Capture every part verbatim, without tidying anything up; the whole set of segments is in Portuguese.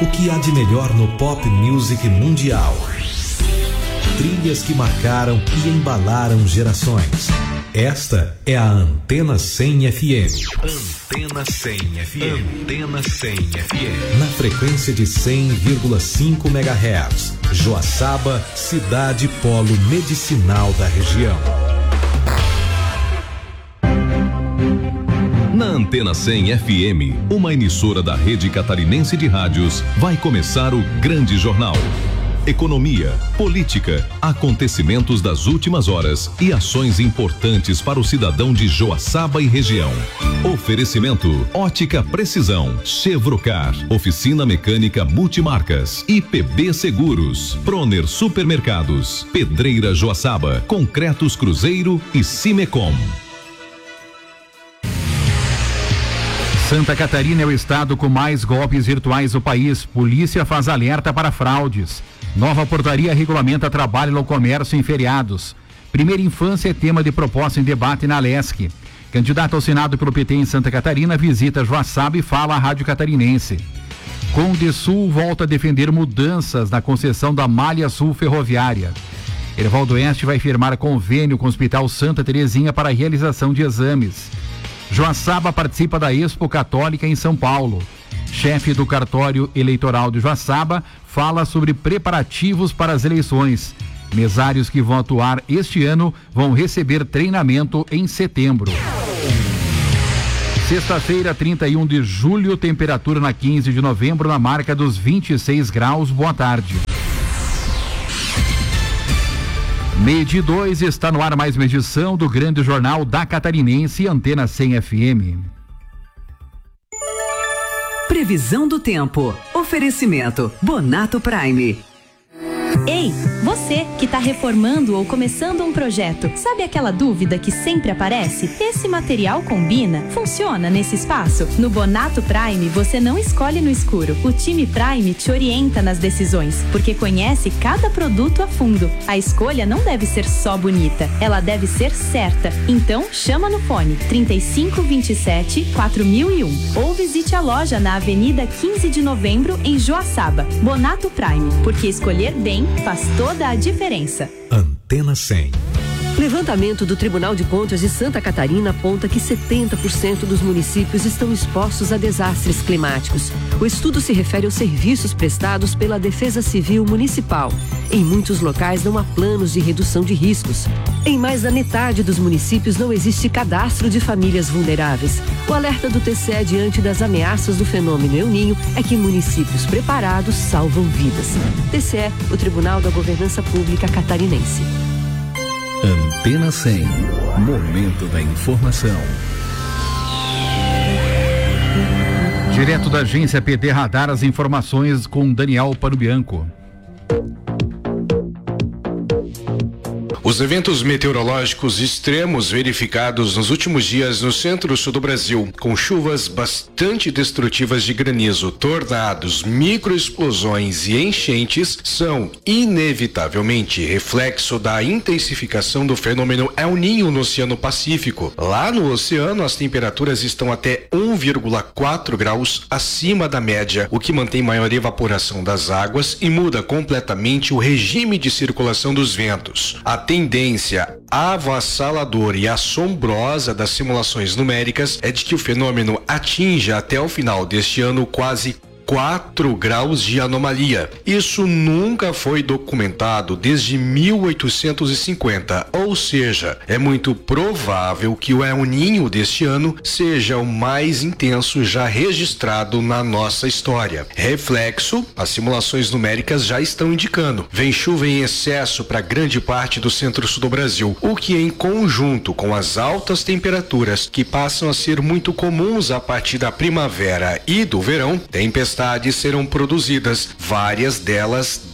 O que há de melhor no pop music mundial? Trilhas que marcaram e embalaram gerações. Esta é a Antena cem F M. Antena cem F M. Antena cem F M. Na frequência de cem vírgula cinco megahertz. Joaçaba, cidade polo medicinal da região. Na Antena cem F M, uma emissora da Rede Catarinense de Rádios, vai começar o Grande Jornal. Economia, política, acontecimentos das últimas horas e ações importantes para o cidadão de Joaçaba e região. Oferecimento: Ótica Precisão, Chevrocar, Oficina Mecânica Multimarcas, I P B Seguros, Proner Supermercados, Pedreira Joaçaba, Concretos Cruzeiro e Cimecom. Santa Catarina é o estado com mais golpes virtuais do país. Polícia faz alerta para fraudes. Nova portaria regulamenta trabalho no comércio em feriados. Primeira infância é tema de proposta em debate na Lesc. Candidato ao Senado pelo P T em Santa Catarina visita Joaçaba e fala à Rádio Catarinense. Conde Sul volta a defender mudanças na concessão da Malha Sul Ferroviária. Hervaldo Oeste vai firmar convênio com o Hospital Santa Terezinha para a realização de exames. Joaçaba participa da Expo Católica em São Paulo. Chefe do cartório eleitoral de Joaçaba fala sobre preparativos para as eleições. Mesários que vão atuar este ano vão receber treinamento em setembro. Sexta-feira, trinta e um de julho, temperatura na quinze de novembro na marca dos vinte e seis graus. Boa tarde. Meio-dia dois, está no ar mais uma edição do Grande Jornal da Catarinense, Antena cem F M. Previsão do tempo. Oferecimento Bonato Prime. Ei, você que está reformando ou começando um projeto, sabe aquela dúvida que sempre aparece? Esse material combina? Funciona nesse espaço? No Bonato Prime, você não escolhe no escuro. O time Prime te orienta nas decisões, porque conhece cada produto a fundo. A escolha não deve ser só bonita, ela deve ser certa. Então, chama no fone trinta e cinco, vinte e sete, quatro mil e um ou visite a loja na Avenida quinze de novembro, em Joaçaba. Bonato Prime, porque escolher bem faz toda a diferença. Antena cem. Levantamento do Tribunal de Contas de Santa Catarina aponta que setenta por cento dos municípios estão expostos a desastres climáticos. O estudo se refere aos serviços prestados pela Defesa Civil Municipal. Em muitos locais não há planos de redução de riscos. Em mais da metade dos municípios não existe cadastro de famílias vulneráveis. O alerta do T C E diante das ameaças do fenômeno El Ninho é que municípios preparados salvam vidas. T C E, o Tribunal da Governança Pública Catarinense. Antena cem. Momento da informação. Direto da agência P T Radar, as informações com Daniel Panubianco. Os eventos meteorológicos extremos verificados nos últimos dias no centro-sul do Brasil, com chuvas bastante destrutivas de granizo, tornados, microexplosões e enchentes, são inevitavelmente reflexo da intensificação do fenômeno El Ninho no Oceano Pacífico. Lá no oceano, as temperaturas estão até um vírgula quatro graus acima da média, o que mantém maior evaporação das águas e muda completamente o regime de circulação dos ventos. A tendência avassaladora e assombrosa das simulações numéricas é de que o fenômeno atinja até o final deste ano quase quatro graus de anomalia. Isso nunca foi documentado desde mil oitocentos e cinquenta, ou seja, é muito provável que o El Ninho deste ano seja o mais intenso já registrado na nossa história. Reflexo, as simulações numéricas já estão indicando. Vem chuva em excesso para grande parte do centro-sul do Brasil, o que em conjunto com as altas temperaturas que passam a ser muito comuns a partir da primavera e do verão, tempestades serão produzidas, várias delas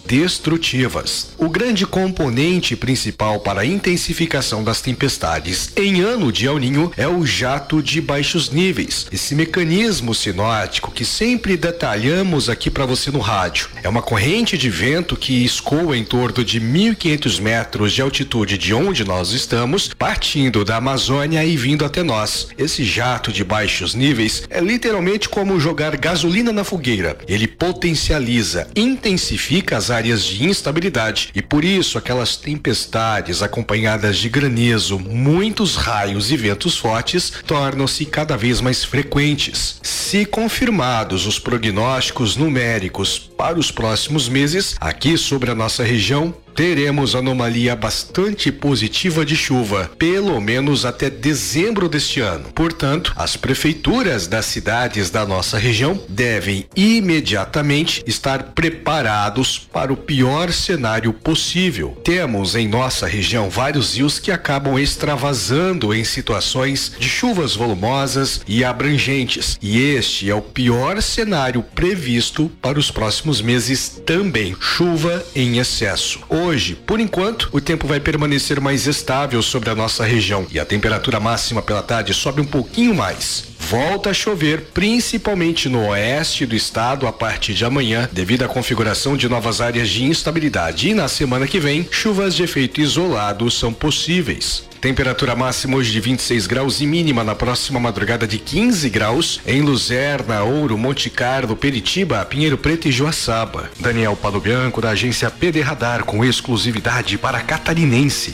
destrutivas. O grande componente principal para a intensificação das tempestades em ano de El Niño é o jato de baixos níveis, esse mecanismo sinótico que sempre detalhamos aqui para você no rádio. É uma corrente de vento que escoa em torno de mil e quinhentos metros de altitude de onde nós estamos, partindo da Amazônia e vindo até nós. Esse jato de baixos níveis é literalmente como jogar gasolina na fogueira. Ele potencializa, intensifica as áreas de instabilidade e por isso aquelas tempestades acompanhadas de granizo, muitos raios e ventos fortes tornam-se cada vez mais frequentes. Se confirmados os prognósticos numéricos para os próximos meses, aqui sobre a nossa região, teremos anomalia bastante positiva de chuva, pelo menos até dezembro deste ano. Portanto, as prefeituras das cidades da nossa região devem imediatamente estar preparados para o pior cenário possível. Temos em nossa região vários rios que acabam extravasando em situações de chuvas volumosas e abrangentes, e este é o pior cenário previsto para os próximos meses também, chuva em excesso. Hoje, por enquanto, o tempo vai permanecer mais estável sobre a nossa região e a temperatura máxima pela tarde sobe um pouquinho mais. Volta a chover, principalmente no oeste do estado a partir de amanhã, devido à configuração de novas áreas de instabilidade. E na semana que vem, chuvas de efeito isolado são possíveis. Temperatura máxima hoje de vinte e seis graus e mínima na próxima madrugada de quinze graus em Luzerna, Ouro, Monte Carlo, Peritiba, Pinheiro Preto e Joaçaba. Daniel Paulo Bianco, da agência P D Radar, com exclusividade para catarinense.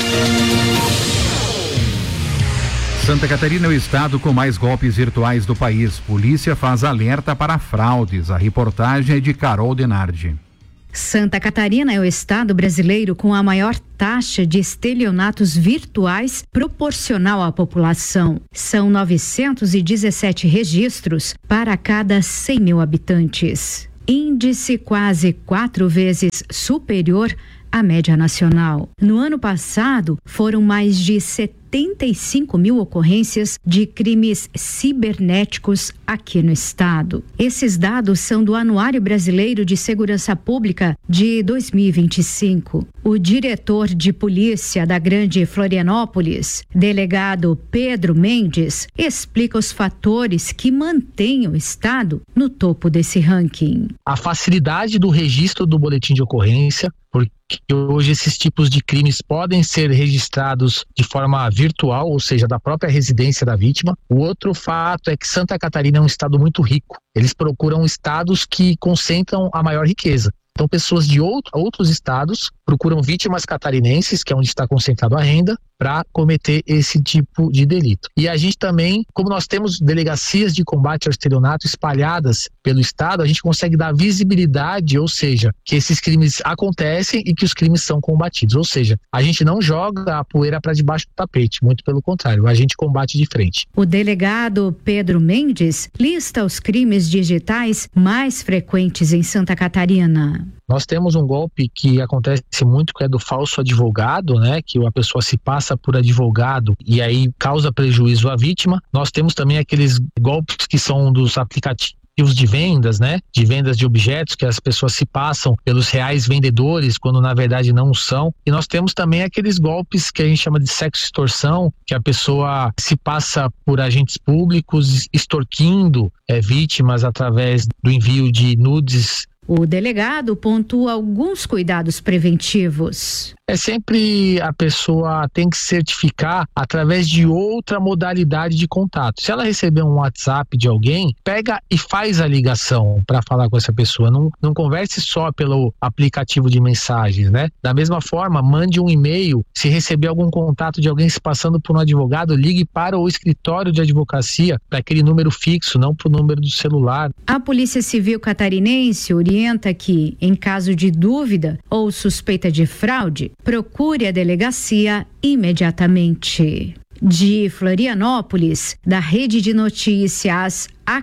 Santa Catarina é o estado com mais golpes virtuais do país. Polícia faz alerta para fraudes. A reportagem é de Carol Denardi. Santa Catarina é o estado brasileiro com a maior taxa de estelionatos virtuais proporcional à população. São novecentos e dezessete registros para cada cem mil habitantes. Índice quase quatro vezes superior à média nacional. No ano passado, foram mais de setenta e cinco mil ocorrências de crimes cibernéticos aqui no estado. Esses dados são do Anuário Brasileiro de Segurança Pública de dois mil e vinte e cinco. O diretor de polícia da Grande Florianópolis, delegado Pedro Mendes, explica os fatores que mantêm o estado no topo desse ranking. A facilidade do registro do boletim de ocorrência, porque hoje esses tipos de crimes podem ser registrados de forma virtual, ou seja, da própria residência da vítima. O outro fato é que Santa Catarina é um estado muito rico. Eles procuram estados que concentram a maior riqueza. Então, pessoas de outro, outros estados procuram vítimas catarinenses, que é onde está concentrada a renda, para cometer esse tipo de delito. E a gente também, como nós temos delegacias de combate ao estelionato espalhadas pelo estado, a gente consegue dar visibilidade, ou seja, que esses crimes acontecem e que os crimes são combatidos. Ou seja, a gente não joga a poeira para debaixo do tapete, muito pelo contrário, a gente combate de frente. O delegado Pedro Mendes lista os crimes digitais mais frequentes em Santa Catarina. Nós temos um golpe que acontece muito, que é do falso advogado, né? Que a pessoa se passa por advogado e aí causa prejuízo à vítima. Nós temos também aqueles golpes que são dos aplicativos de vendas, né? De vendas de objetos, que as pessoas se passam pelos reais vendedores, quando na verdade não são. E nós temos também aqueles golpes que a gente chama de sexo extorsão, que a pessoa se passa por agentes públicos extorquindo é, vítimas através do envio de nudes. O delegado pontua alguns cuidados preventivos. É sempre a pessoa tem que certificar através de outra modalidade de contato. Se ela receber um WhatsApp de alguém, pega e faz a ligação para falar com essa pessoa. Não, não converse só pelo aplicativo de mensagens, né? Da mesma forma, mande um e-mail. Se receber algum contato de alguém se passando por um advogado, ligue para o escritório de advocacia, para aquele número fixo, não para o número do celular. A Polícia Civil Catarinense orienta que, em caso de dúvida ou suspeita de fraude, procure a delegacia imediatamente. De Florianópolis, da Rede de Notícias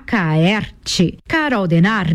Acaerte, Carol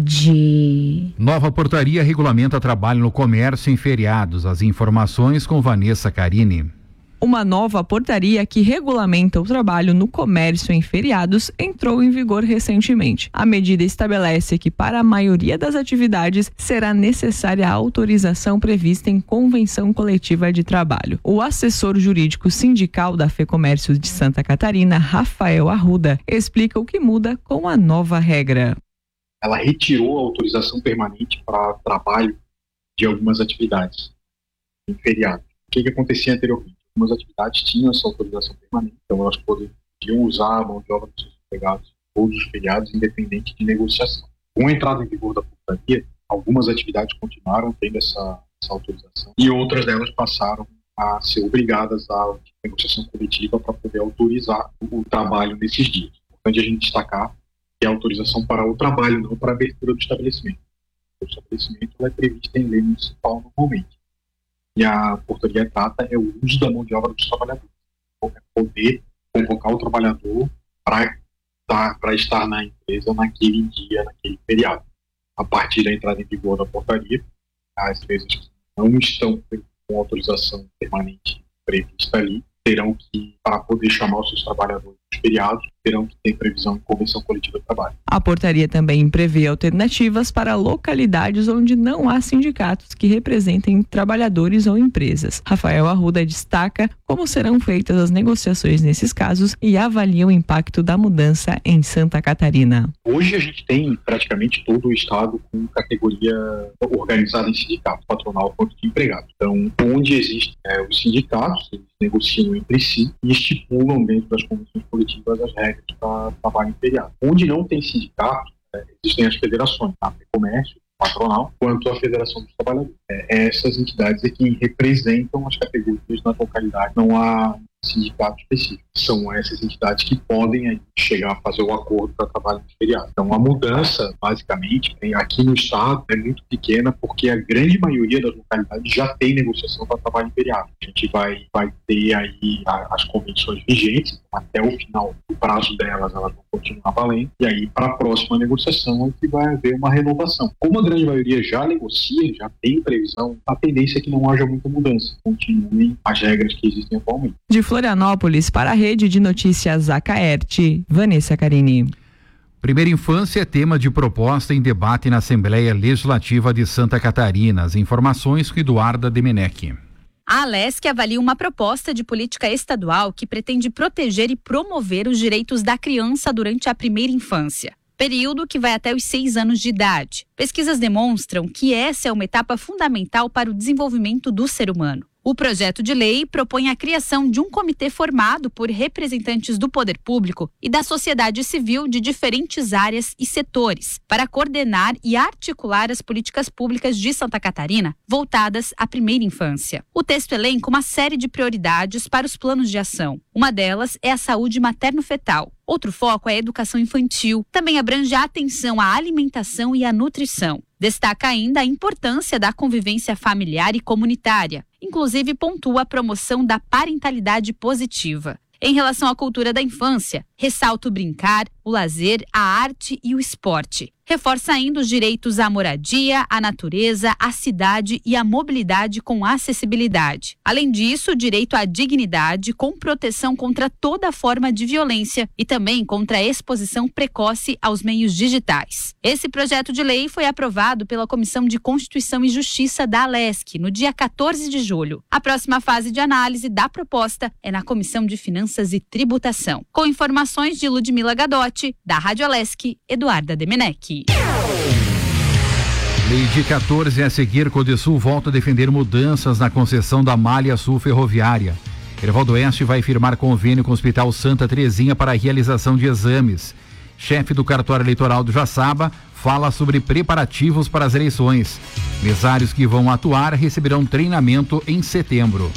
Denardi. Nova portaria regulamenta trabalho no comércio em feriados. As informações com Vanessa Carini. Uma nova portaria que regulamenta o trabalho no comércio em feriados entrou em vigor recentemente. A medida estabelece que para a maioria das atividades será necessária a autorização prevista em convenção coletiva de trabalho. O assessor jurídico sindical da FEComércio de Santa Catarina, Rafael Arruda, explica o que muda com a nova regra. Ela retirou a autorização permanente para trabalho de algumas atividades em feriado. O que, que acontecia anteriormente? Algumas atividades tinham essa autorização permanente, então elas podiam usar a mão de obra dos seus empregados todos os feriados, independente de negociação. Com a entrada em vigor da portaria, algumas atividades continuaram tendo essa, essa autorização e outras delas passaram a ser obrigadas à negociação coletiva para poder autorizar o trabalho nesses dias. É importante a gente destacar que é a autorização para o trabalho, não para a abertura do estabelecimento. O estabelecimento é previsto em lei municipal normalmente. E a portaria trata é o uso da mão de obra dos trabalhadores. É poder convocar o trabalhador para estar na empresa naquele dia, naquele feriado. A partir da entrada em vigor da portaria, as empresas que não estão com autorização permanente prevista ali, terão que, para poder chamar os seus trabalhadores dos feriados, terão que ter previsão em convenção coletiva de trabalho. A portaria também prevê alternativas para localidades onde não há sindicatos que representem trabalhadores ou empresas. Rafael Arruda destaca como serão feitas as negociações nesses casos e avalia o impacto da mudança em Santa Catarina. Hoje a gente tem praticamente todo o estado com categoria organizada em sindicato, patronal quanto de empregado. Então, onde existem é, os sindicatos, eles negociam entre si e estipulam dentro das convenções coletivas as regras para trabalho em feriado. Onde não tem sindicato, é, existem as federações, a FEComércio, patronal, quanto a Federação dos Trabalhadores. É, essas entidades é que representam as categorias na localidade, não há sindicato específico. São essas entidades que podem aí chegar a fazer o acordo para trabalho em feriado. Então a mudança, basicamente, aqui no estado é muito pequena porque a grande maioria das localidades já tem negociação para trabalho em feriado. A gente vai, vai ter aí as convenções vigentes, até o final do prazo delas, elas vão continuar valendo, e aí para a próxima negociação é que vai haver uma renovação. Como a grande maioria já negocia, já tem previsão, a tendência é que não haja muita mudança, continuem as regras que existem atualmente. De Florianópolis, para a Rede de Notícias Acaerte, Vanessa Carini. Primeira infância é tema de proposta em debate na Assembleia Legislativa de Santa Catarina. As informações com Eduarda Demenech. A Alesc avalia uma proposta de política estadual que pretende proteger e promover os direitos da criança durante a primeira infância, período que vai até os seis anos de idade. Pesquisas demonstram que essa é uma etapa fundamental para o desenvolvimento do ser humano. O projeto de lei propõe a criação de um comitê formado por representantes do poder público e da sociedade civil de diferentes áreas e setores, para coordenar e articular as políticas públicas de Santa Catarina voltadas à primeira infância. O texto elenca uma série de prioridades para os planos de ação. Uma delas é a saúde materno-fetal. Outro foco é a educação infantil. Também abrange a atenção à alimentação e à nutrição. Destaca ainda a importância da convivência familiar e comunitária. Inclusive, pontua a promoção da parentalidade positiva. Em relação à cultura da infância, ressalta o brincar, o lazer, a arte e o esporte. Reforça ainda os direitos à moradia, à natureza, à cidade e à mobilidade com acessibilidade. Além disso, o direito à dignidade com proteção contra toda forma de violência e também contra a exposição precoce aos meios digitais. Esse projeto de lei foi aprovado pela Comissão de Constituição e Justiça da Alesc no dia quatorze de julho. A próxima fase de análise da proposta é na Comissão de Finanças e Tributação. Com informações de Ludmila Gadotti, da Rádio Alesc, Eduarda Demenech. Meio-dia quatorze, a seguir, Codesul volta a defender mudanças na concessão da malha sul ferroviária. Hervaldo Oeste vai firmar convênio com o Hospital Santa Terezinha para a realização de exames. Chefe do cartório eleitoral do Jaçaba fala sobre preparativos para as eleições. Mesários que vão atuar receberão treinamento em setembro.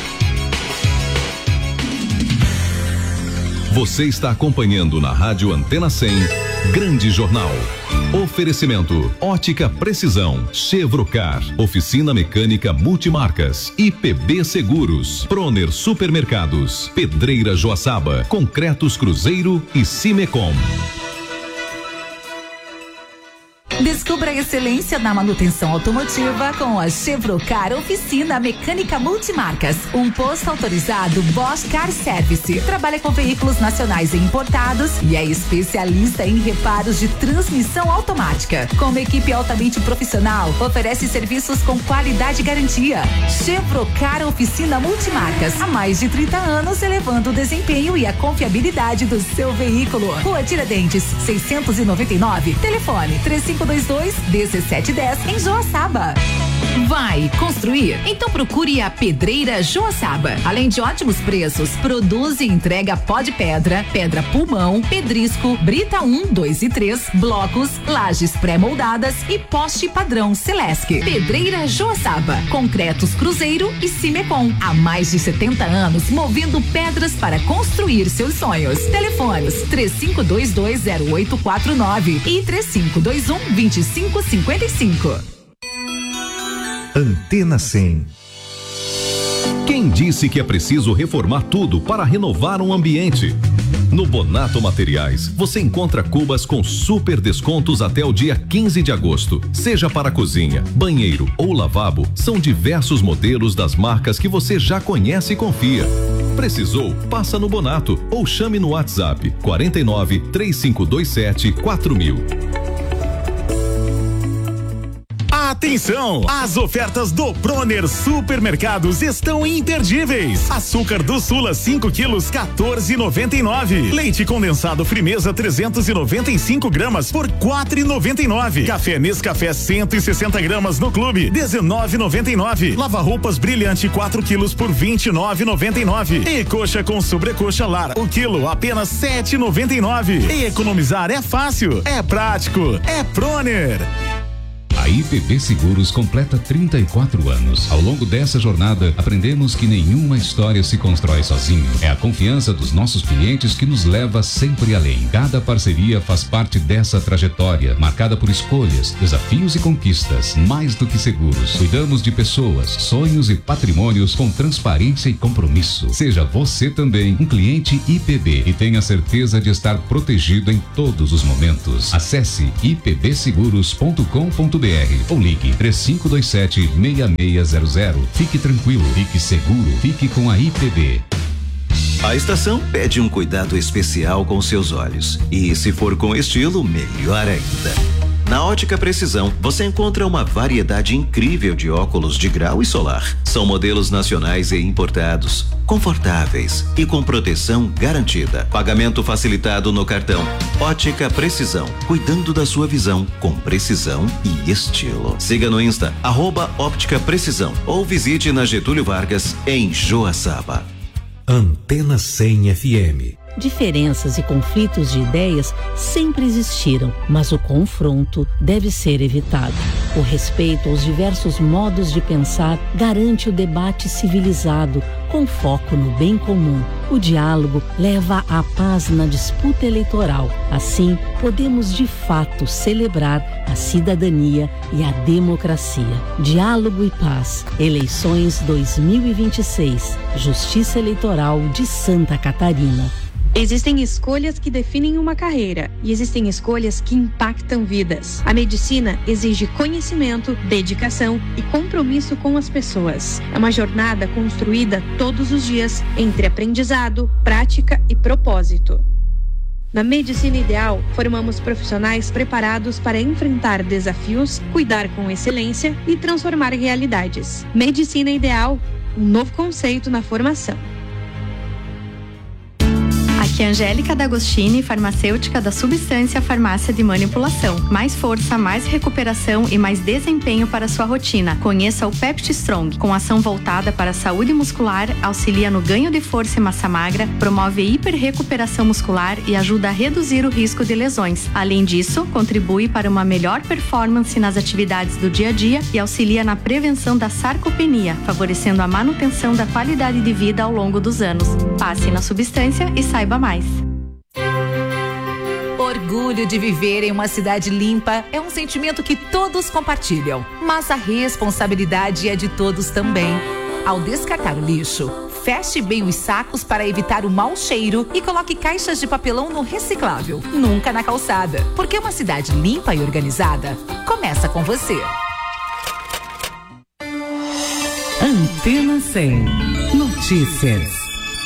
Você está acompanhando na Rádio Antena cem, Grande Jornal. Oferecimento, Ótica Precisão, Chevrocar, Oficina Mecânica Multimarcas, I P B Seguros, Proner Supermercados, Pedreira Joaçaba, Concretos Cruzeiro e Cimecom. Descubra a excelência na manutenção automotiva com a Chevrocar Oficina Mecânica Multimarcas. Um posto autorizado Bosch Car Service. Trabalha com veículos nacionais e importados e é especialista em reparos de transmissão automática. Com uma equipe altamente profissional, oferece serviços com qualidade e garantia. Chevrocar Oficina Multimarcas. Há mais de trinta anos, elevando o desempenho e a confiabilidade do seu veículo. Rua Tiradentes, seiscentos e noventa e nove. Telefone três cinco dois dois, um sete um zero em Joaçaba. Vai construir? Então procure a Pedreira Joaçaba. Além de ótimos preços, produz e entrega pó de pedra, pedra pulmão, pedrisco, brita um, dois e três, blocos, lajes pré-moldadas e poste padrão Celesc. Pedreira Joaçaba, concretos Cruzeiro e Cimecom. Há mais de setenta anos, movendo pedras para construir seus sonhos. Telefones três cinco dois dois zero oito quatro nove e três cinco dois um, dois cinco cinco cinco. Antena cem. Quem disse que é preciso reformar tudo para renovar um ambiente? No Bonato Materiais, você encontra cubas com super descontos até o dia quinze de agosto. Seja para cozinha, banheiro ou lavabo, são diversos modelos das marcas que você já conhece e confia. Precisou? Passa no Bonato ou chame no WhatsApp quarenta e nove, três cinco dois sete, quatro mil. Atenção! As ofertas do Proner Supermercados estão imperdíveis. Açúcar do Sula cinco quilos, quatorze e noventa e nove. Leite condensado Frimeza trezentos e noventa e cinco gramas por quatro e noventa e nove. Café Nescafé cento e sessenta gramas no Clube, dezenove e noventa e nove. Lava roupas Brilhante quatro quilos por vinte e nove e noventa e nove. E coxa com sobrecoxa Lar, o quilo apenas sete e noventa e nove. E economizar é fácil, é prático, é Proner. A I P B Seguros completa trinta e quatro anos. Ao longo dessa jornada, aprendemos que nenhuma história se constrói sozinho. É a confiança dos nossos clientes que nos leva sempre além. Cada parceria faz parte dessa trajetória, marcada por escolhas, desafios e conquistas. Mais do que seguros, cuidamos de pessoas, sonhos e patrimônios com transparência e compromisso. Seja você também um cliente I P B e tenha certeza de estar protegido em todos os momentos. Acesse i p b seguros ponto com ponto b r ou ligue três cinco dois sete, seis seis zero zero. Fique tranquilo, fique seguro, fique com a I P B. A estação pede um cuidado especial com seus olhos. E se for com estilo, melhor ainda. Na Ótica Precisão, você encontra uma variedade incrível de óculos de grau e solar. São modelos nacionais e importados, confortáveis e com proteção garantida. Pagamento facilitado no cartão. Ótica Precisão, cuidando da sua visão com precisão e estilo. Siga no Insta, arroba Óptica Precisão, ou visite na Getúlio Vargas, em Joaçaba. Antena cem F M. Diferenças e conflitos de ideias sempre existiram, mas o confronto deve ser evitado. O respeito aos diversos modos de pensar garante o debate civilizado, com foco no bem comum. O diálogo leva à paz na disputa eleitoral. Assim, podemos de fato celebrar a cidadania e a democracia. Diálogo e paz. Eleições dois mil e vinte e seis. Justiça Eleitoral de Santa Catarina. Existem escolhas que definem uma carreira e existem escolhas que impactam vidas. A medicina exige conhecimento, dedicação e compromisso com as pessoas. É uma jornada construída todos os dias entre aprendizado, prática e propósito. Na Medicina Ideal, formamos profissionais preparados para enfrentar desafios, cuidar com excelência e transformar realidades. Medicina Ideal, um novo conceito na formação. Aqui é Angélica D'Agostini, farmacêutica da Substância Farmácia de Manipulação. Mais força, mais recuperação e mais desempenho para sua rotina. Conheça o Pepti Strong, com ação voltada para a saúde muscular, auxilia no ganho de força e massa magra, promove hiperrecuperação muscular e ajuda a reduzir o risco de lesões. Além disso, contribui para uma melhor performance nas atividades do dia a dia e auxilia na prevenção da sarcopenia, favorecendo a manutenção da qualidade de vida ao longo dos anos. Passe na Substância e saiba mais. Orgulho de viver em uma cidade limpa é um sentimento que todos compartilham, mas a responsabilidade é de todos também. Ao descartar o lixo, Feche bem os sacos para evitar o mau cheiro e coloque caixas de papelão no reciclável, nunca na calçada. Porque uma cidade limpa e organizada começa com você. Antena cem. Notícias.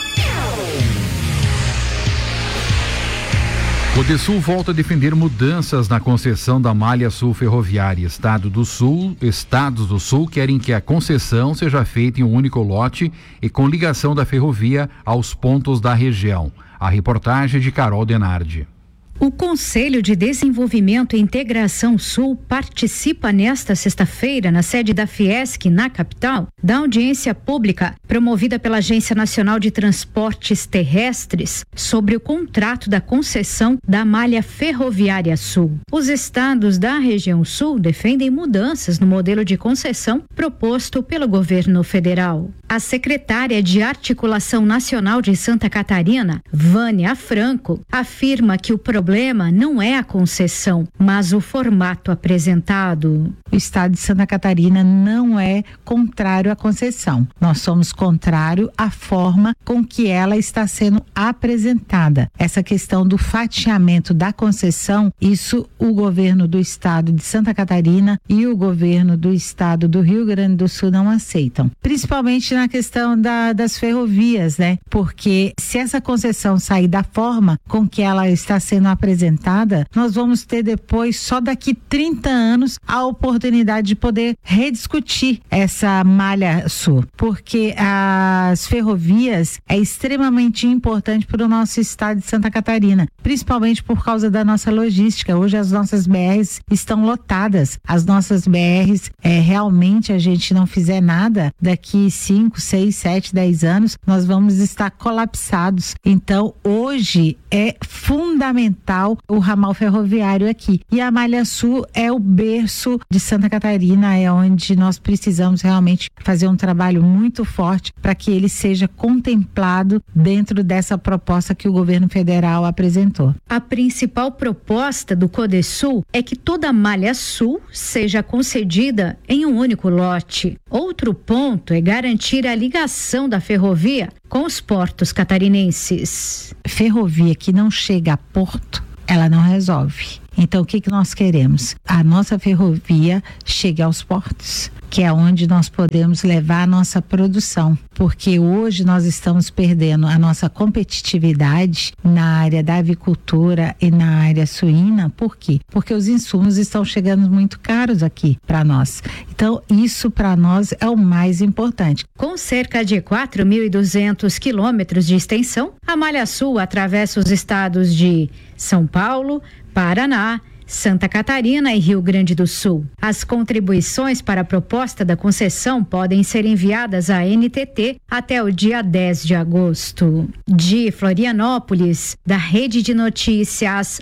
O Codesul volta a defender mudanças na concessão da Malha Sul Ferroviária. Estado do Sul, Estados do Sul querem que a concessão seja feita em um único lote e com ligação da ferrovia aos pontos da região. A reportagem de Carol Denardi. O Conselho de Desenvolvimento e Integração Sul participa nesta sexta-feira, na sede da Fiesc, na capital, da audiência pública promovida pela Agência Nacional de Transportes Terrestres sobre o contrato da concessão da Malha Ferroviária Sul. Os estados da região Sul defendem mudanças no modelo de concessão proposto pelo governo federal. A secretária de Articulação Nacional de Santa Catarina, Vânia Franco, afirma que o problema O problema não é a concessão, mas o formato apresentado. O Estado de Santa Catarina não é contrário à concessão. Nós somos contrário à forma com que ela está sendo apresentada. Essa questão do fatiamento da concessão, isso o governo do Estado de Santa Catarina e o governo do Estado do Rio Grande do Sul não aceitam. Principalmente na questão da, das ferrovias, né? Porque se essa concessão sair da forma com que ela está sendo apresentada, nós vamos ter depois, só daqui trinta anos, a oportunidade de poder rediscutir essa malha sul, porque as ferrovias é extremamente importante para o nosso estado de Santa Catarina, principalmente por causa da nossa logística. Hoje as nossas B Rs estão lotadas, as nossas B Rs, é, realmente a gente não fizer nada, daqui cinco, seis, sete, dez anos, nós vamos estar colapsados. Então, hoje é fundamental o ramal ferroviário aqui. E a Malha Sul é o berço de Santa Catarina, é onde nós precisamos realmente fazer um trabalho muito forte para que ele seja contemplado dentro dessa proposta que o governo federal apresentou. A principal proposta do Codesul é que toda a Malha Sul seja concedida em um único lote. Outro ponto é garantir a ligação da ferrovia com os portos catarinenses. Ferrovia que não chega a porto, ela não resolve. Então, o que que nós queremos? A nossa ferrovia chegue aos portos, que é onde nós podemos levar a nossa produção, porque hoje nós estamos perdendo a nossa competitividade na área da avicultura e na área suína. Por quê? Porque os insumos estão chegando muito caros aqui para nós. Então, isso para nós é o mais importante. Com cerca de quatro mil e duzentos quilômetros de extensão, a Malha Sul atravessa os estados de São Paulo, Paraná, Santa Catarina e Rio Grande do Sul. As contribuições para a proposta da concessão podem ser enviadas à N T T até o dia dez de agosto. De Florianópolis, da Rede de Notícias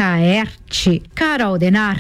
Acaerte, Carol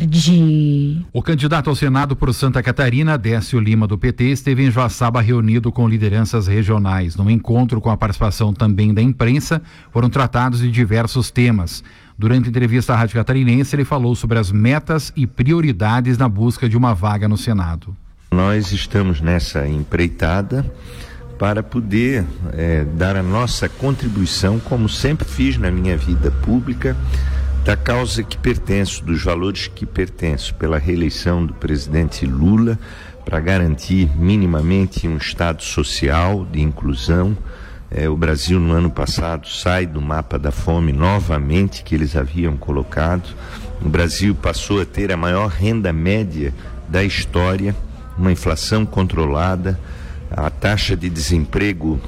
Denardi. O candidato ao Senado por Santa Catarina, Décio Lima, do P T, esteve em Joaçaba reunido com lideranças regionais. No encontro com a participação também da imprensa, foram tratados de diversos temas. Durante a entrevista à Rádio Catarinense, ele falou sobre as metas e prioridades na busca de uma vaga no Senado. Nós estamos nessa empreitada para poder é, dar a nossa contribuição, como sempre fiz na minha vida pública, da causa que pertenço, dos valores que pertenço, pela reeleição do presidente Lula, para garantir minimamente um Estado social de inclusão. É, o Brasil no ano passado sai do mapa da fome novamente que eles haviam colocado. O Brasil passou a ter a maior renda média da história, uma inflação controlada, a taxa de desemprego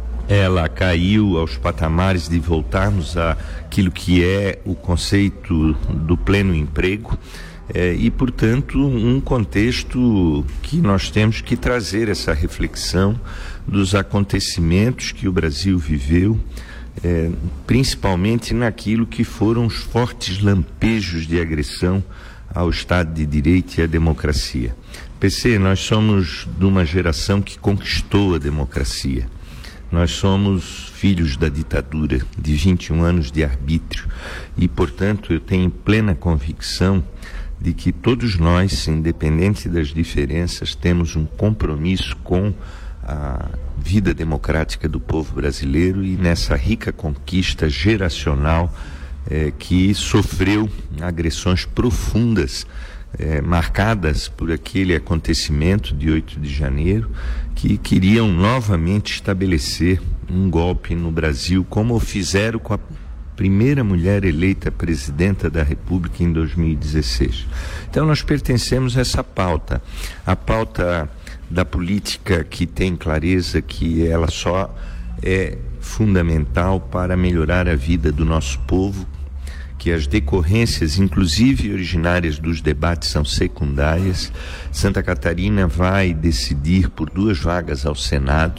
ela caiu aos patamares de voltarmos àquilo que é o conceito do pleno emprego. É, e, portanto, um contexto que nós temos que trazer essa reflexão dos acontecimentos que o Brasil viveu, é, principalmente naquilo que foram os fortes lampejos de agressão ao Estado de Direito e à democracia. P C, nós somos de uma geração que conquistou a democracia. Nós somos filhos da ditadura, de vinte e um anos de arbítrio, e, portanto, eu tenho plena convicção de que todos nós, independente das diferenças, temos um compromisso com a vida democrática do povo brasileiro e nessa rica conquista geracional eh, que sofreu agressões profundas, eh, marcadas por aquele acontecimento de oito de janeiro, que queriam novamente estabelecer um golpe no Brasil, como fizeram com a primeira mulher eleita presidenta da República em dois mil e dezesseis. Então nós pertencemos a essa pauta, a pauta da política que tem clareza que ela só é fundamental para melhorar a vida do nosso povo, que as decorrências, inclusive originárias dos debates, são secundárias. Santa Catarina vai decidir por duas vagas ao Senado,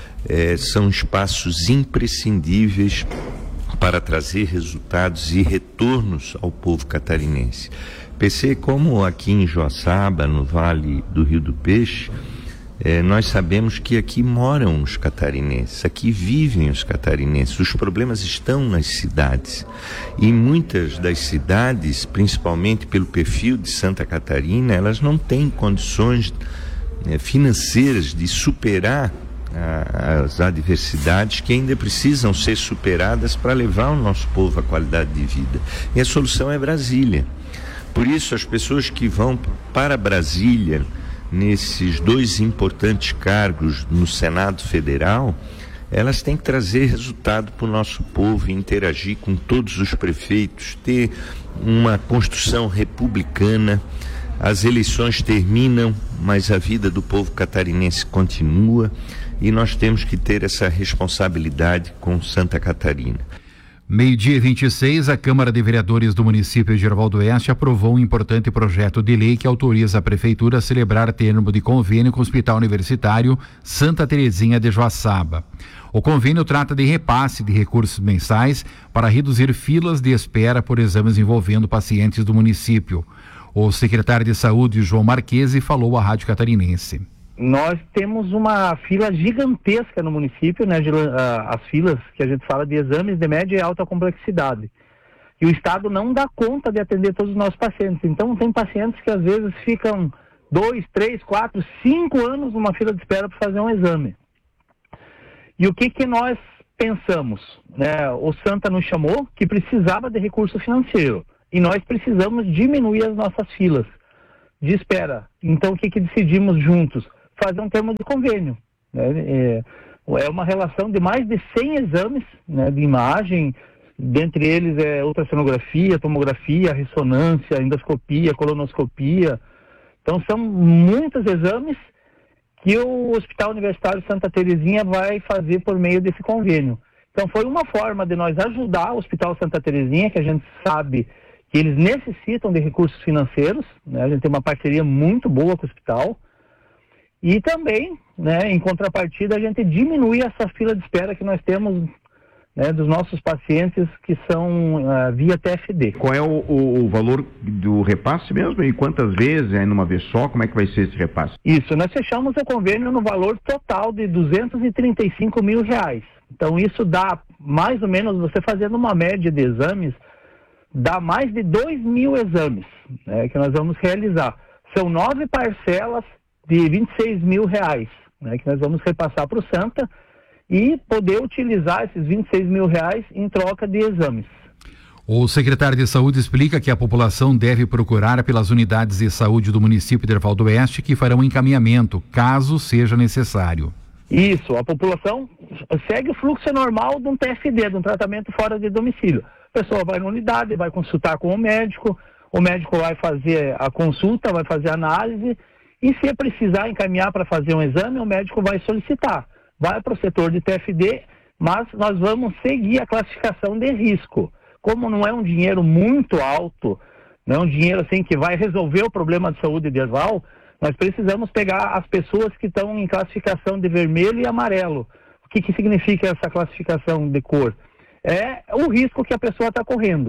é, são espaços imprescindíveis para trazer resultados e retornos ao povo catarinense. Pensei como aqui em Joaçaba, no Vale do Rio do Peixe, É, nós sabemos que aqui moram os catarinenses, aqui vivem os catarinenses, os problemas estão nas cidades. E muitas das cidades, principalmente pelo perfil de Santa Catarina, elas não têm condições né, financeiras de superar a, as adversidades que ainda precisam ser superadas para levar o nosso povo à qualidade de vida. E a solução é Brasília. Por isso, as pessoas que vão para Brasília nesses dois importantes cargos no Senado Federal, elas têm que trazer resultado para o nosso povo, interagir com todos os prefeitos, ter uma construção republicana. As eleições terminam, mas a vida do povo catarinense continua e nós temos que ter essa responsabilidade com Santa Catarina. Meio-dia e vinte e seis, a Câmara de Vereadores do município de Gerval do Oeste aprovou um importante projeto de lei que autoriza a Prefeitura a celebrar termo de convênio com o Hospital Universitário Santa Terezinha de Joaçaba. O convênio trata de repasse de recursos mensais para reduzir filas de espera por exames envolvendo pacientes do município. O secretário de Saúde, João Marquesi, falou à Rádio Catarinense. Nós temos uma fila gigantesca no município, né, de, uh, as filas que a gente fala de exames de média e alta complexidade. E o Estado não dá conta de atender todos os nossos pacientes. Então tem pacientes que às vezes ficam dois, três, quatro, cinco anos numa fila de espera para fazer um exame. E o que que nós pensamos? Né? O Santa nos chamou que precisava de recurso financeiro. E nós precisamos diminuir as nossas filas de espera. Então o que que decidimos juntos? Fazer um termo de convênio. Né? É, é uma relação de mais de cem exames, né, de imagem, dentre eles é ultrassonografia, tomografia, ressonância, endoscopia, colonoscopia. Então são muitos exames que o Hospital Universitário Santa Terezinha vai fazer por meio desse convênio. Então foi uma forma de nós ajudar o Hospital Santa Terezinha, que a gente sabe que eles necessitam de recursos financeiros, né? A gente tem uma parceria muito boa com o hospital. E também, né, em contrapartida, a gente diminui essa fila de espera que nós temos, né, dos nossos pacientes que são uh, via T F D. Qual é o, o, o valor do repasse mesmo? E quantas vezes? É numa vez só? Como é que vai ser esse repasse? Isso, nós fechamos o convênio no valor total de duzentos e trinta e cinco mil reais. Então isso dá mais ou menos, você fazendo uma média de exames, dá mais de dois mil exames, né, que nós vamos realizar. São nove parcelas de vinte e seis mil reais, né, que nós vamos repassar para o Santa e poder utilizar esses vinte e seis mil reais em troca de exames. O secretário de Saúde explica que a população deve procurar pelas unidades de saúde do município de Gerval do Oeste que farão encaminhamento, caso seja necessário. Isso, a população segue o fluxo normal de um T F D, de um tratamento fora de domicílio. A pessoa vai na unidade, vai consultar com o médico, o médico vai fazer a consulta, vai fazer a análise, e se precisar encaminhar para fazer um exame, o médico vai solicitar. Vai para o setor de T F D, mas nós vamos seguir a classificação de risco. Como não é um dinheiro muito alto, não é um dinheiro assim que vai resolver o problema de saúde de Gerval, nós precisamos pegar as pessoas que estão em classificação de vermelho e amarelo. O que que significa essa classificação de cor? É o risco que a pessoa está correndo.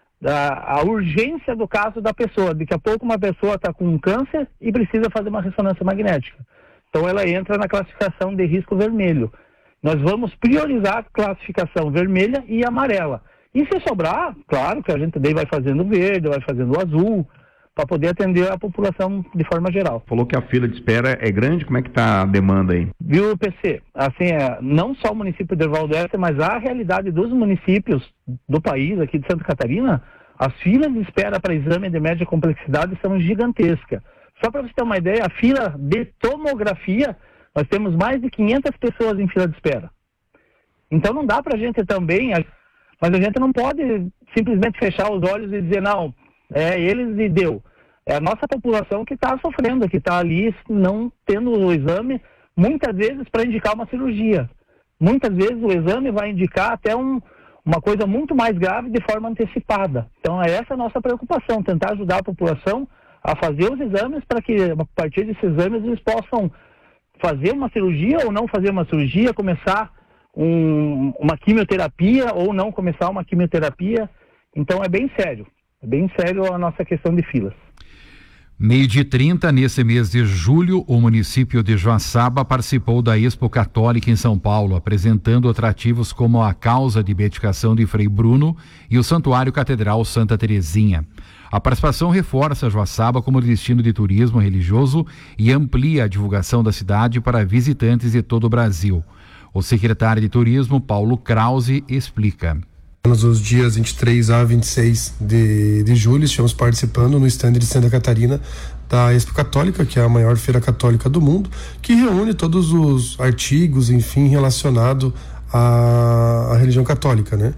A, a urgência do caso da pessoa. Daqui a pouco uma pessoa está com um câncer e precisa fazer uma ressonância magnética. Então ela entra na classificação de risco vermelho. Nós vamos priorizar a classificação vermelha e amarela. E se sobrar, claro que a gente daí vai fazendo verde, vai fazendo azul, para poder atender a população de forma geral. Falou que a fila de espera é grande, como é que está a demanda aí? Viu, P C? Assim, é, não só o município de Erval do Oeste, mas a realidade dos municípios do país, aqui de Santa Catarina, as filas de espera para exame de média complexidade são gigantescas. Só para você ter uma ideia, a fila de tomografia, nós temos mais de quinhentas pessoas em fila de espera. Então não dá para a gente também, mas a gente não pode simplesmente fechar os olhos e dizer, não, é eles e deu. É a nossa população que está sofrendo, que está ali não tendo o exame, muitas vezes para indicar uma cirurgia. Muitas vezes o exame vai indicar até um, uma coisa muito mais grave de forma antecipada. Então é essa a nossa preocupação, tentar ajudar a população a fazer os exames para que a partir desses exames eles possam fazer uma cirurgia ou não fazer uma cirurgia, começar um, uma quimioterapia ou não começar uma quimioterapia. Então é bem sério. É bem sério a nossa questão de filas. Meio-dia trinta, nesse mês de julho, o município de Joaçaba participou da Expo Católica em São Paulo, apresentando atrativos como a Causa de Beatificação de Frei Bruno e o Santuário Catedral Santa Terezinha. A participação reforça Joaçaba como destino de turismo religioso e amplia a divulgação da cidade para visitantes de todo o Brasil. O secretário de Turismo, Paulo Krause, explica. Nos dias vinte e três a vinte e seis de, de julho, estivemos participando no stand de Santa Catarina da Expo Católica, que é a maior feira católica do mundo, que reúne todos os artigos, enfim, relacionado à, à religião católica, né?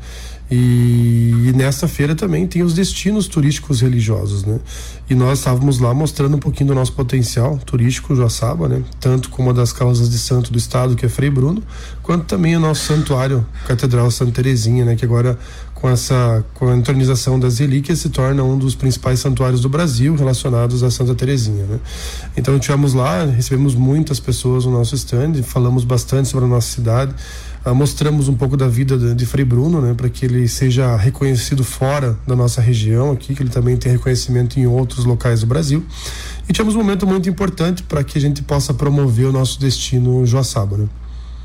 E, e nessa feira também tem os destinos turísticos religiosos, né? E nós estávamos lá mostrando um pouquinho do nosso potencial turístico Joaçaba, né? Tanto como uma das causas de santo do estado, que é Frei Bruno, quanto também o nosso santuário Catedral Santa Terezinha, né? Que agora com essa com a entronização das relíquias se torna um dos principais santuários do Brasil relacionados a Santa Terezinha, né? Então estivemos lá, recebemos muitas pessoas no nosso stand, falamos bastante sobre a nossa cidade. Uh, mostramos um pouco da vida de, de Frei Bruno, né, para que ele seja reconhecido fora da nossa região aqui, que ele também tem reconhecimento em outros locais do Brasil. E tivemos um momento muito importante para que a gente possa promover o nosso destino Joaçaba, né?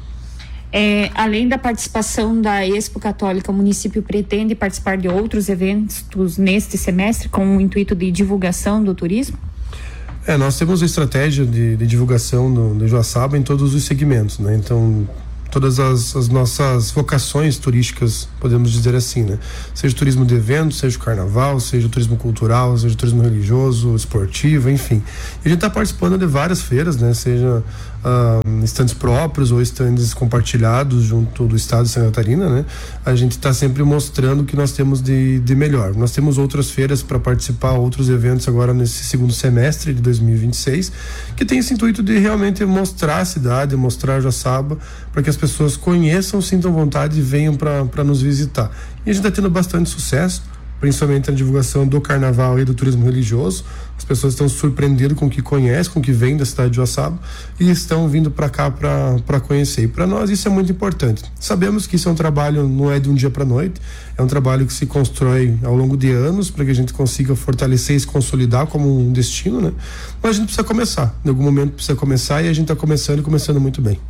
É, além da participação da Expo Católica, o município pretende participar de outros eventos neste semestre com o intuito de divulgação do turismo? É, nós temos a estratégia de, de divulgação do, do Joaçaba em todos os segmentos, né? Então, todas as, as nossas vocações turísticas, podemos dizer assim, né? Seja o turismo de eventos, seja o carnaval, seja o turismo cultural, seja o turismo religioso, esportivo, enfim. E a gente está participando de várias feiras, né? Seja uh, estandes próprios ou estandes compartilhados junto do estado de Santa Catarina, né? A gente está sempre mostrando o que nós temos de, de melhor. Nós temos outras feiras para participar, outros eventos agora nesse segundo semestre de dois mil e vinte e seis, que tem esse intuito de realmente mostrar a cidade, mostrar Joaçaba, para que as pessoas conheçam, sintam vontade e venham para nos visitar. E a gente está tendo bastante sucesso, principalmente na divulgação do carnaval e do turismo religioso. As pessoas estão se surpreendendo com o que conhecem, com o que vem da cidade de Joaçaba e estão vindo para cá para conhecer. E para nós isso é muito importante. Sabemos que isso é um trabalho, não é de um dia para a noite, é um trabalho que se constrói ao longo de anos para que a gente consiga fortalecer e se consolidar como um destino, né? Mas a gente precisa começar, em algum momento precisa começar e a gente está começando e começando muito bem.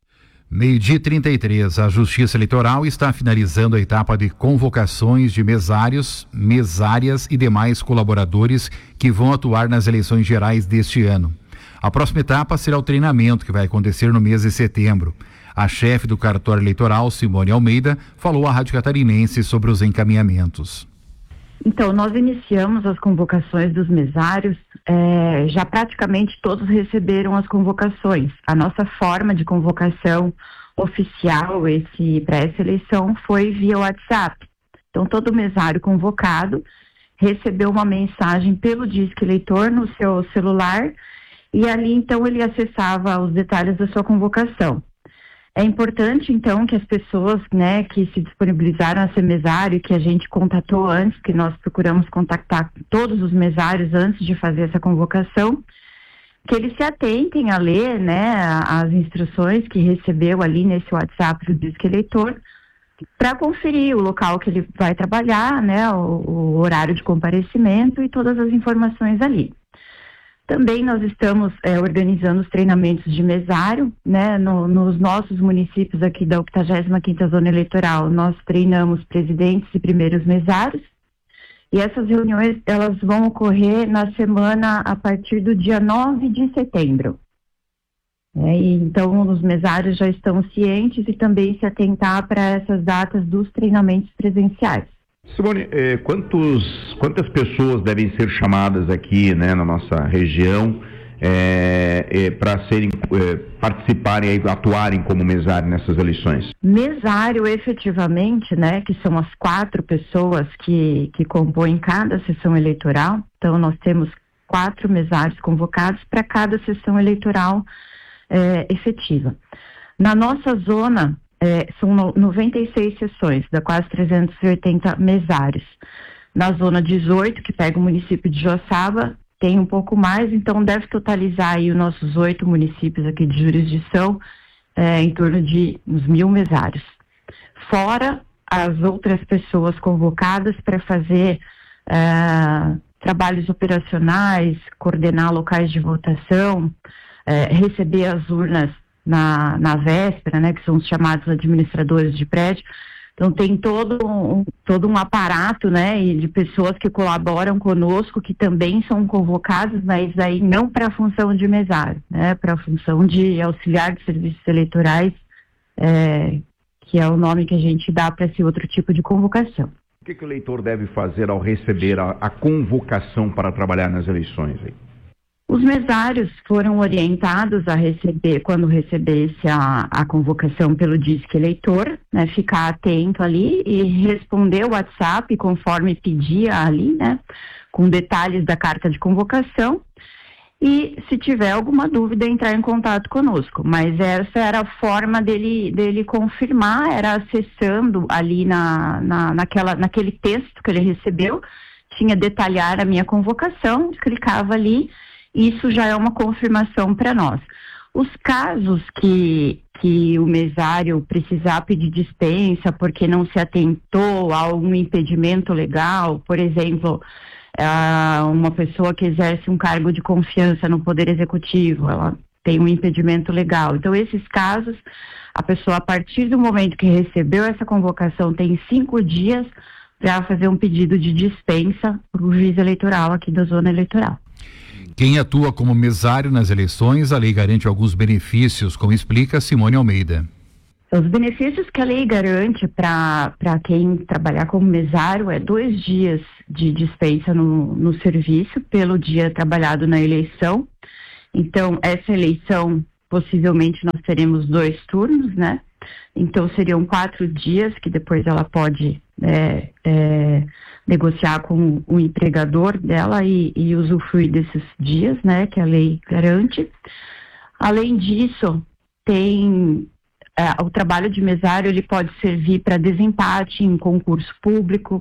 Meio-dia trinta e três, a Justiça Eleitoral está finalizando a etapa de convocações de mesários, mesárias e demais colaboradores que vão atuar nas eleições gerais deste ano. A próxima etapa será o treinamento, que vai acontecer no mês de setembro. A chefe do cartório eleitoral, Simone Almeida, falou à Rádio Catarinense sobre os encaminhamentos. Então, nós iniciamos as convocações dos mesários, é, já praticamente todos receberam as convocações. A nossa forma de convocação oficial esse, para essa eleição foi via WhatsApp. Então, todo mesário convocado recebeu uma mensagem pelo Disque Eleitor no seu celular e ali, então, ele acessava os detalhes da sua convocação. É importante, então, que as pessoas, né, que se disponibilizaram a ser mesário, que a gente contatou antes, que nós procuramos contactar todos os mesários antes de fazer essa convocação, que eles se atentem a ler, né, as instruções que recebeu ali nesse WhatsApp do Disque Eleitor, para conferir o local que ele vai trabalhar, né, o, o horário de comparecimento e todas as informações ali. Também nós estamos é, organizando os treinamentos de mesário, né, no, nos nossos municípios aqui da oitagésima quinta Zona Eleitoral, nós treinamos presidentes e primeiros mesários, E essas reuniões, elas vão ocorrer na semana a partir do dia nove de setembro. É, e então, os mesários já estão cientes e também se atentar para essas datas dos treinamentos presenciais. Simone, eh, quantos, quantas pessoas devem ser chamadas aqui, né, na nossa região eh, eh, para serem eh, participarem e atuarem como mesário nessas eleições? Mesário, efetivamente, né, que são as quatro pessoas que, que compõem cada sessão eleitoral. Então, nós temos quatro mesários convocados para cada sessão eleitoral eh, efetiva. Na nossa zona, É, são noventa e seis sessões, dá quase trezentos e oitenta mesários. Na zona dezoito, que pega o município de Joaçaba, tem um pouco mais, então deve totalizar aí os nossos oito municípios aqui de jurisdição, é, em torno de uns mil mesários. Fora as outras pessoas convocadas para fazer é, trabalhos operacionais, coordenar locais de votação, é, receber as urnas Na, na véspera, né, que são os chamados administradores de prédio. Então tem todo um, todo um aparato, né, de pessoas que colaboram conosco, que também são convocados, mas aí não para a função de mesário, né, para a função de auxiliar de serviços eleitorais, é, que é o nome que a gente dá para esse outro tipo de convocação. O que, que o eleitor deve fazer ao receber a, a convocação para trabalhar nas eleições aí? Os mesários foram orientados a receber, quando recebesse a, a convocação pelo Disque Eleitor, né, ficar atento ali e responder o WhatsApp conforme pedia ali, né, com detalhes da carta de convocação, e se tiver alguma dúvida entrar em contato conosco. Mas essa era a forma dele, dele confirmar, era acessando ali na, na, naquela, naquele texto que ele recebeu, tinha detalhar a minha convocação, clicava ali. Isso já é uma confirmação para nós. Os casos que, que o mesário precisar pedir dispensa porque não se atentou a algum impedimento legal, por exemplo, uma pessoa que exerce um cargo de confiança no Poder Executivo, ela tem um impedimento legal. Então, esses casos, a pessoa, a partir do momento que recebeu essa convocação, tem cinco dias para fazer um pedido de dispensa para o juiz eleitoral aqui da zona eleitoral. Quem atua como mesário nas eleições, a lei garante alguns benefícios, como explica Simone Almeida. Os benefícios que a lei garante para quem trabalhar como mesário é dois dias de dispensa no, no serviço pelo dia trabalhado na eleição. Então, essa eleição, possivelmente nós teremos dois turnos, né? Então, seriam quatro dias que depois ela pode é, é, negociar com o empregador dela e, e usufruir desses dias, né, que a lei garante. Além disso, tem é, o trabalho de mesário, ele pode servir para desempate em concurso público.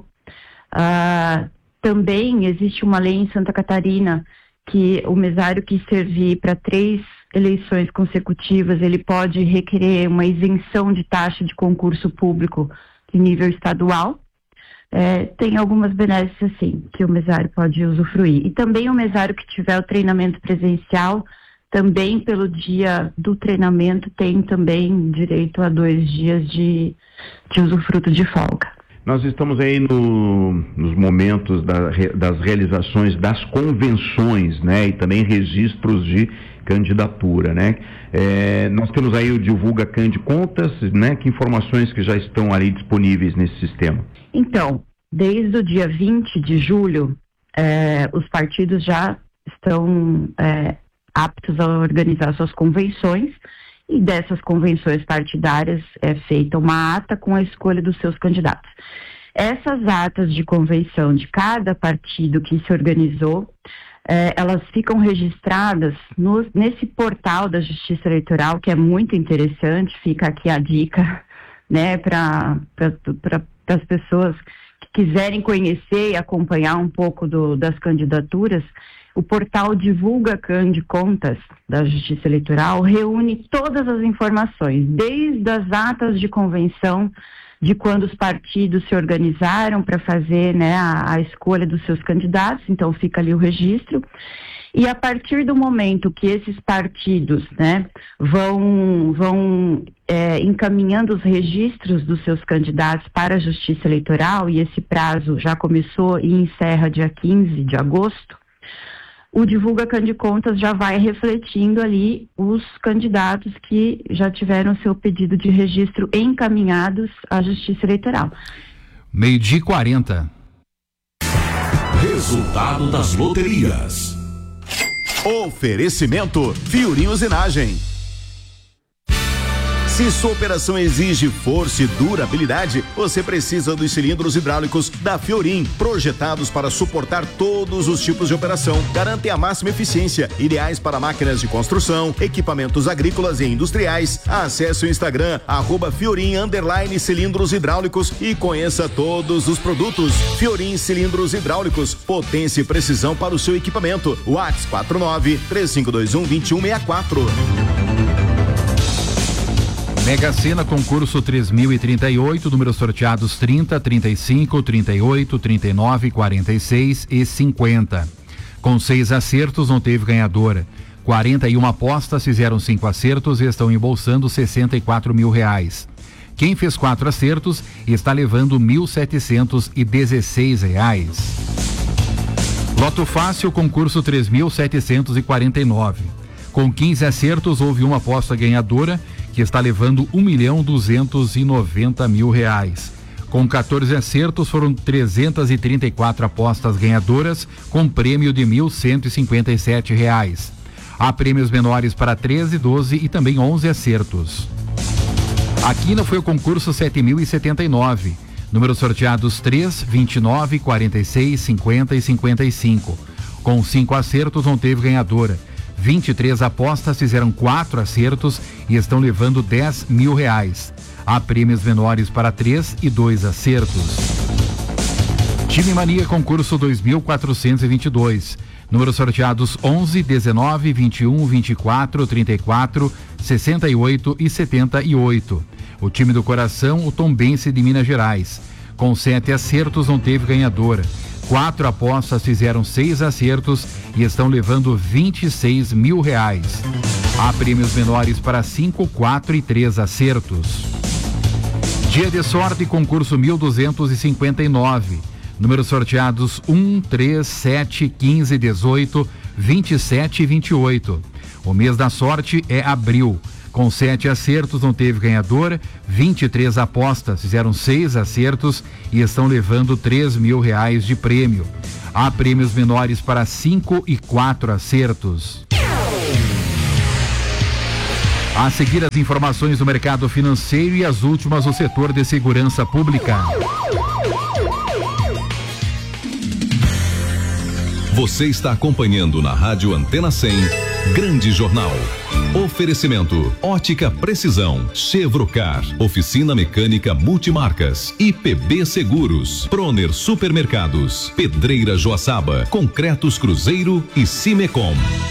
Ah, também existe uma lei em Santa Catarina que o mesário que servir para três eleições consecutivas, ele pode requerer uma isenção de taxa de concurso público de nível estadual. É, tem algumas benesses assim que o mesário pode usufruir. E também o mesário que tiver o treinamento presencial, também pelo dia do treinamento, tem também direito a dois dias de, de usufruto de folga. Nós estamos aí no, nos momentos da, das realizações das convenções, né, e também registros de candidatura, né? É, nós temos aí o Divulga Cande Contas, né? Que informações que já estão ali disponíveis nesse sistema? Então, desde o dia vinte de julho, é, os partidos já estão é, aptos a organizar suas convenções, e dessas convenções partidárias é feita uma ata com a escolha dos seus candidatos. Essas atas de convenção de cada partido que se organizou, é, elas ficam registradas no, nesse portal da Justiça Eleitoral, que é muito interessante. Fica aqui a dica, né, para pra, as pessoas que quiserem conhecer e acompanhar um pouco do, das candidaturas. O portal Divulga Cande Contas da Justiça Eleitoral reúne todas as informações, desde as atas de convenção de quando os partidos se organizaram para fazer, né, a, a escolha dos seus candidatos, então fica ali o registro. E a partir do momento que esses partidos, né, vão, vão é, encaminhando os registros dos seus candidatos para a Justiça Eleitoral, e esse prazo já começou e encerra dia quinze de agosto, o Divulga Candicontas já vai refletindo ali os candidatos que já tiveram seu pedido de registro encaminhados à Justiça Eleitoral. Meio-dia e quarenta. Resultado das loterias. Oferecimento Fiorim Usinagem. Se sua operação exige força e durabilidade, você precisa dos cilindros hidráulicos da Fiorim, projetados para suportar todos os tipos de operação. Garantem a máxima eficiência, ideais para máquinas de construção, equipamentos agrícolas e industriais. Acesse o Instagram, arroba Fiorim underline cilindros hidráulicos e conheça todos os produtos. Fiorim Cilindros Hidráulicos, potência e precisão para o seu equipamento. WhatsApp quatro nove três cinco dois um dois um seis quatro. Mega Sena, concurso três mil e trinta e oito, números sorteados trinta, trinta e cinco, trinta e oito, trinta e nove, quarenta e seis e cinquenta. Com seis acertos, não teve ganhadora. quarenta e uma apostas fizeram cinco acertos e estão embolsando sessenta e quatro mil reais. Quem fez quatro acertos está levando mil setecentos e dezesseis reais. Loto Fácil, concurso três mil setecentos e quarenta e nove. Com quinze acertos, houve uma aposta ganhadora que está levando um milhão duzentos e noventa mil reais. Com quatorze acertos, foram trezentas e trinta e quatro apostas ganhadoras, com prêmio de mil cento e cinquenta e sete reais. Há prêmios menores para treze, doze e também onze acertos. A quina foi o concurso sete mil e setenta e nove. Números sorteados três, vinte e nove, quarenta e seis, cinquenta e cinquenta e cinco. Com cinco acertos, não teve ganhadora. vinte e três apostas fizeram quatro acertos e estão levando dez mil reais. Há prêmios menores para três e dois acertos. Time Mania, concurso dois mil quatrocentos e vinte e dois. Números sorteados onze, dezenove, vinte e um, vinte e quatro, trinta e quatro, sessenta e oito e setenta e oito. O time do coração, o Tombense de Minas Gerais. Com sete acertos, não teve ganhadora. Quatro apostas fizeram seis acertos e estão levando vinte e seis mil reais. Há prêmios menores para cinco, quatro e três acertos. Dia de sorte, concurso mil duzentos e cinquenta e nove. Números sorteados um, três, sete, quinze, dezoito, vinte e sete e vinte e oito. O mês da sorte é abril. Com sete acertos, não teve ganhadora. vinte e três apostas fizeram seis acertos e estão levando três mil reais de prêmio. Há prêmios menores para cinco e quatro acertos. A seguir, as informações do mercado financeiro e as últimas do setor de segurança pública. Você está acompanhando na Rádio Antena cem, Grande Jornal. Oferecimento, Ótica Precisão, Chevrocar, Oficina Mecânica Multimarcas, I P B Seguros, Proner Supermercados, Pedreira Joaçaba, Concretos Cruzeiro e Cimecom.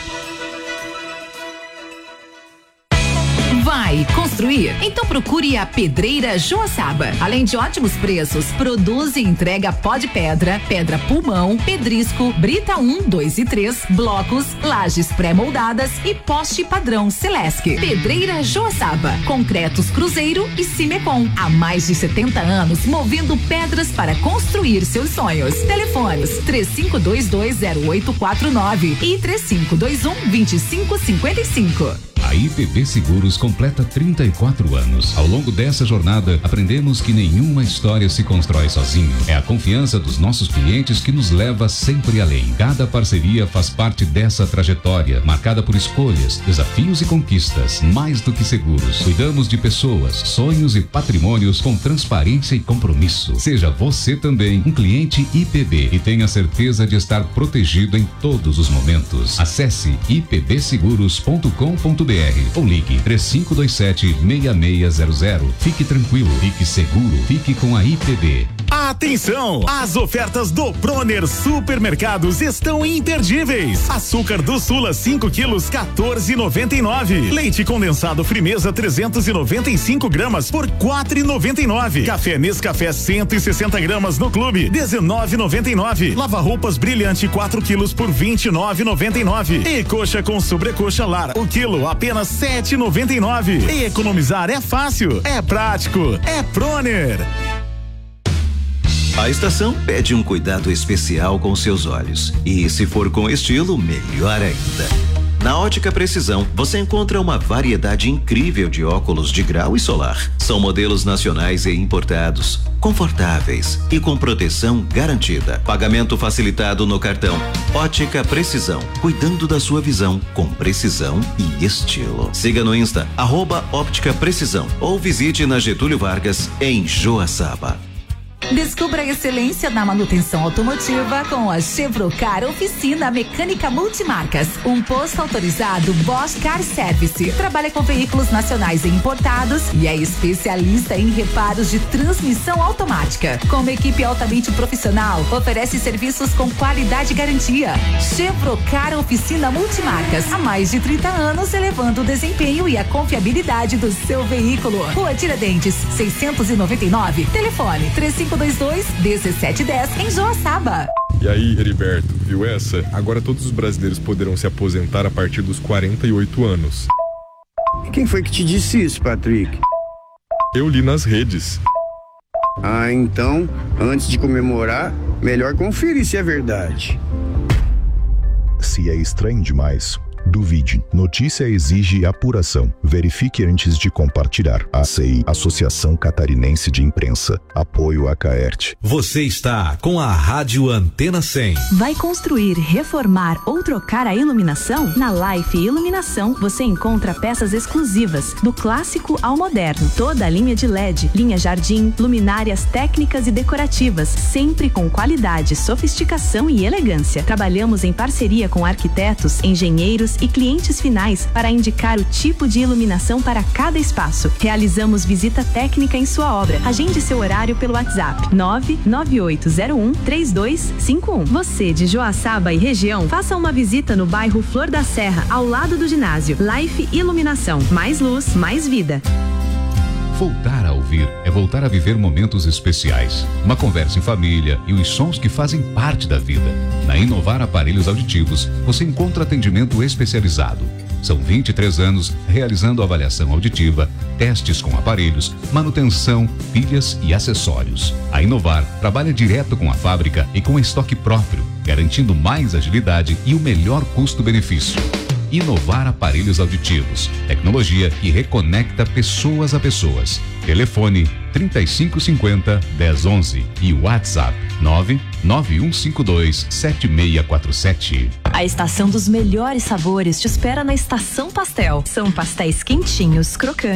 Vai construir? Então procure a Pedreira Joaçaba. Além de ótimos preços, produz e entrega pó de pedra, pedra pulmão, pedrisco, brita um, dois e três, blocos, lajes pré-moldadas e poste padrão Celesc. Pedreira Joaçaba, Concretos Cruzeiro e Cimecom. Há mais de setenta anos movendo pedras para construir seus sonhos. Telefones três cinco dois dois zero oito quatro nove e três cinco dois um, dois cinco cinco cinco. A I P B Seguros completa trinta e quatro anos. Ao longo dessa jornada, aprendemos que nenhuma história se constrói sozinho. É a confiança dos nossos clientes que nos leva sempre além. Cada parceria faz parte dessa trajetória, marcada por escolhas, desafios e conquistas. Mais do que seguros, cuidamos de pessoas, sonhos e patrimônios com transparência e compromisso. Seja você também um cliente I P B e tenha certeza de estar protegido em todos os momentos. Acesse i p b seguros ponto com ponto b r ou ligue três cinco dois sete, seis seis zero zero. Fique tranquilo, fique seguro, fique com a I P B. Atenção! As ofertas do Proner Supermercados estão imperdíveis. Açúcar do Sula cinco quilos, quatorze e noventa e nove. Leite condensado Frimeza trezentos e noventa e cinco gramas por quatro e noventa e nove. Café Nescafé cento e sessenta gramas no Clube, dezenove e noventa e nove. Lava roupas Brilhante quatro quilos por vinte e nove e noventa e nove. E coxa com sobrecoxa Lar, o quilo apenas sete e noventa e nove. E economizar é fácil, é prático, é Proner. A estação pede um cuidado especial com seus olhos. E se for com estilo, melhor ainda. Na Ótica Precisão, você encontra uma variedade incrível de óculos de grau e solar. São modelos nacionais e importados, confortáveis e com proteção garantida. Pagamento facilitado no cartão. Ótica Precisão, cuidando da sua visão com precisão e estilo. Siga no Insta, arroba Óptica Precisão, ou visite na Getúlio Vargas, em Joaçaba. Descubra a excelência na manutenção automotiva com a Chevrocar Oficina Mecânica Multimarcas, um posto autorizado Bosch Car Service. Trabalha com veículos nacionais e importados e é especialista em reparos de transmissão automática. Com uma equipe altamente profissional, oferece serviços com qualidade e garantia. Chevrocar Oficina Multimarcas, há mais de trinta anos elevando o desempenho e a confiabilidade do seu veículo. Rua Tiradentes, seiscentos e noventa e nove, telefone três cinco dois dois, um sete um zero em Joaçaba. E aí, Heriberto, viu essa? Agora todos os brasileiros poderão se aposentar a partir dos quarenta e oito anos. Quem foi que te disse isso, Patrick? Eu li nas redes. Ah, então, antes de comemorar, melhor conferir se é verdade. Se é estranho demais, duvide. Notícia exige apuração. Verifique antes de compartilhar. A C I, Associação Catarinense de Imprensa. Apoio a Caert. Você está com a Rádio Antena cem. Vai construir, reformar ou trocar a iluminação? Na Life Iluminação você encontra peças exclusivas, do clássico ao moderno. Toda a linha de L E D, linha jardim, luminárias técnicas e decorativas, sempre com qualidade, sofisticação e elegância. Trabalhamos em parceria com arquitetos, engenheiros e clientes finais para indicar o tipo de iluminação para cada espaço. Realizamos visita técnica em sua obra. Agende seu horário pelo WhatsApp nove nove oito zero um três dois cinco um. Você de Joaçaba e região, faça uma visita no bairro Flor da Serra, ao lado do ginásio. Life Iluminação. Mais luz, mais vida. Voltar a ouvir é voltar a viver momentos especiais. Uma conversa em família e os sons que fazem parte da vida. Na Inovar Aparelhos Auditivos, você encontra atendimento especializado. São vinte e três anos realizando avaliação auditiva, testes com aparelhos, manutenção, pilhas e acessórios. A Inovar trabalha direto com a fábrica e com estoque próprio, garantindo mais agilidade e o melhor custo-benefício. Inovar Aparelhos Auditivos, tecnologia que reconecta pessoas a pessoas. Telefone trinta e cinco cinquenta, dez onze e WhatsApp nove nove um cinco dois sete seis quatro sete. A estação dos melhores sabores te espera na Estação Pastel. São pastéis quentinhos, crocantes